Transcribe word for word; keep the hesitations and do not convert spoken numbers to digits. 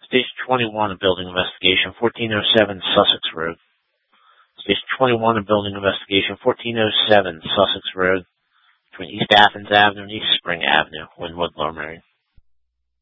Station twenty-one, a building investigation, fourteen oh seven Sussex Road. Station twenty-one, a building investigation, fourteen oh seven Sussex Road, between East Athens Avenue and East Spring Avenue, Wynwood, Lower Merion.